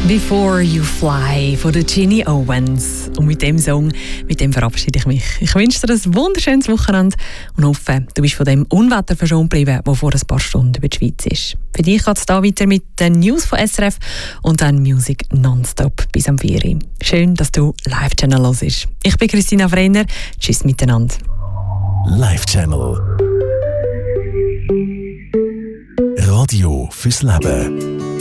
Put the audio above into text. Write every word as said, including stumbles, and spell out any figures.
Before You Fly von der Ginny Owens. Und mit dem Song, mit dem verabschiede ich mich. Ich wünsche dir ein wunderschönes Wochenende und hoffe, du bist von dem Unwetter verschont geblieben, das vor ein paar Stunden über die Schweiz ist. Für dich geht es hier weiter mit den News von S R F und dann Musik nonstop bis am vier Uhr. Schön, dass du Live-Channel hörst. Ich bin Christina Brenner. Tschüss miteinander. Live-Channel Radio fürs Leben.